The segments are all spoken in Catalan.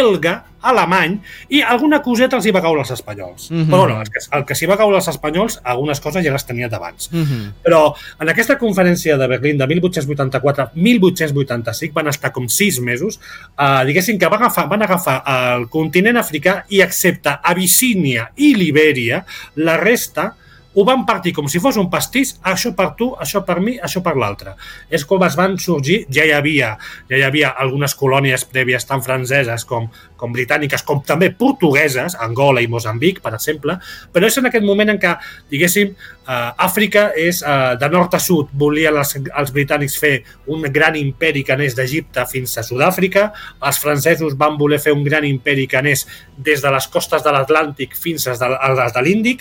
belga, alemany, i alguna coseta els hi va caure als espanyols. Però bueno, el que s'hi va caure als espanyols, algunes coses ja les tenia d'abans. Però en aquesta conferència de Berlín de 1884-1885 van estar com 6 mesos, diguéssim que van agafar el continent africà i excepte Abissínia i Libèria, la resta ho van partir com si fos un pastís, això per tu, això per mi, això per l'altre. És com es van sorgir, ja hi havia algunes colònies prèvies tant franceses com britàniques, com també portugueses, Angola i Moçambic, per exemple, però és en aquest moment en què, diguéssim, Àfrica és de nord a sud, volien els britànics fer un gran imperi que anés d'Egipte fins a Sud-àfrica, els francesos van voler fer un gran imperi que anés des de les costes de l'Atlàntic fins a les de l'Índic,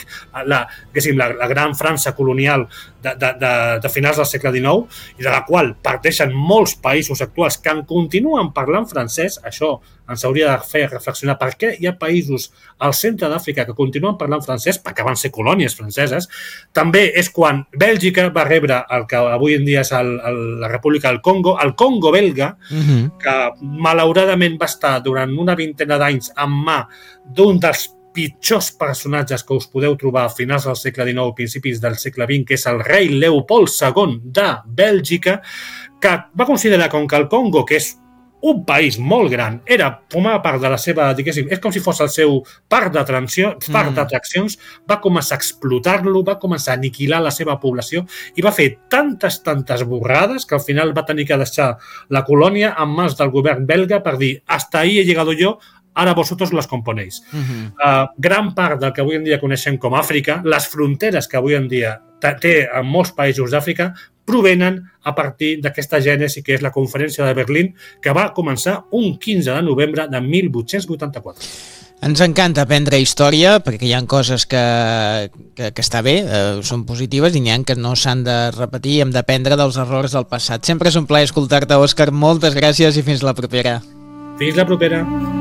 la gran França colonial de finals del segle XIX, i de la qual parteixen molts països actuals que en continuen parlant francès. Això ens hauria de fer reflexionar per què hi ha països al centre d'Àfrica que continuen parlant francès, perquè van ser colònies franceses. També és quan Bèlgica va rebre el que avui en dia és la República del Congo, el Congo belga, que malauradament va estar durant una vintena d'anys en mà d'un dels pitjors personatges que us podeu trobar a finals del segle XIX, principis del segle XX, que és el rei Leopold II de Bèlgica, que va considerar com que el Congo, que és un país molt gran, formava part de la seva, diguéssim, és com si fos el seu parc d'atraccions, va començar a explotar-lo, va començar a aniquilar la seva població i va fer tantes borrades que al final va tenir que deixar la colònia en mans del govern belga per dir hasta ahí he llegado yo, ara vosotros les componéis. Gran part del que avui en dia coneixem com Àfrica, les fronteres que avui en dia té en molts països d'Àfrica, provenen a partir d'aquesta gènesi que és la Conferència de Berlín, que va començar un 15 de novembre de 1884. Ens encanta aprendre història perquè hi ha coses que està bé, són positives, i n'hi ha que no s'han de repetir i hem d'aprendre dels errors del passat. Sempre és un plaer escoltar-te, Òscar. Moltes gràcies i fins la propera. Fins la propera.